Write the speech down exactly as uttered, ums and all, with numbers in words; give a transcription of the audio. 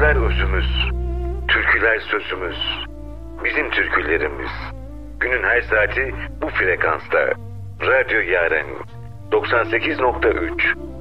Sözler özümüz, türküler sözümüz, bizim türkülerimiz. Günün her saati bu frekansta. Radyo Yaren doksan sekiz nokta üç.